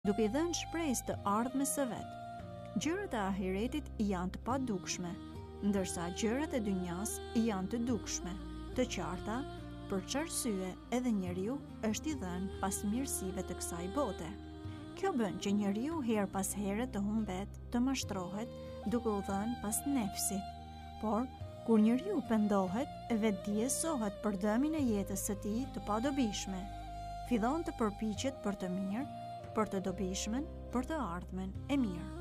duke I dhënë shpresë të ardhmes së vet. Gjërat e ahiretit janë të padukshme, ndërsa gjërat e dynjas janë të dukshme, të qarta, për çarsye edhe njeriu është I dhënë pas mirësive të kësaj bote. Kjo bën që njeriu her pas here të humbet, të mashtrohet, duke u dhënë pas nefsit. Por kur njeriu pendohet, vetdiesohet për dëmin e jetës së tij të padobishme, fillon të përpiqet për të mirë, për të dobishmen, për të ardhmen e mirë.